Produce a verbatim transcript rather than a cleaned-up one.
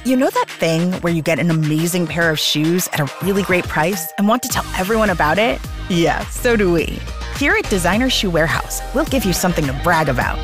You know that thing where you get an amazing pair of shoes at a really great price and want to tell everyone about it? Yeah, so do we. Here at Designer Shoe Warehouse, we'll give you something to brag about,